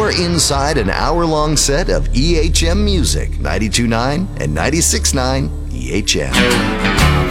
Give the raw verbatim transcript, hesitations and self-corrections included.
You're inside an hour-long set of E H M music, ninety-two point nine and ninety-six point nine E H M.